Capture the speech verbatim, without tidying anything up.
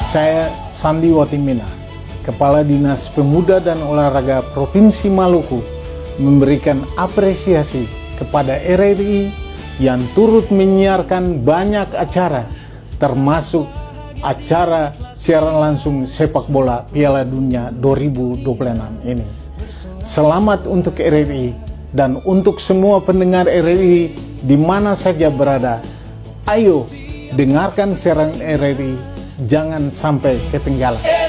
Saya Sandi Watimena, Kepala Dinas Pemuda dan Olahraga Provinsi Maluku, memberikan apresiasi kepada R R I yang turut menyiarkan banyak acara, termasuk acara siaran langsung sepak bola Piala Dunia dua ribu dua puluh enam ini. Selamat untuk R R I dan untuk semua pendengar R R I di mana saja berada. Ayo dengarkan siaran R R I, jangan sampai ketinggalan.